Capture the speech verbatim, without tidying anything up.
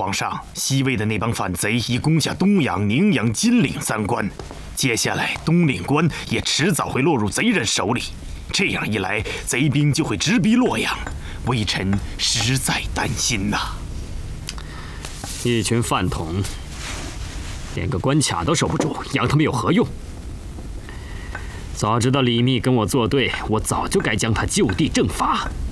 皇上，西魏的那帮反贼已攻下东阳、宁阳、金陵三关，接下来东岭关也迟早会落入贼人手里。这样一来，贼兵就会直逼洛阳，微臣实在担心呐。 一群饭桶，连个关卡都守不住，养他们有何用？早知道李密跟我作对，我早就该将他就地正法。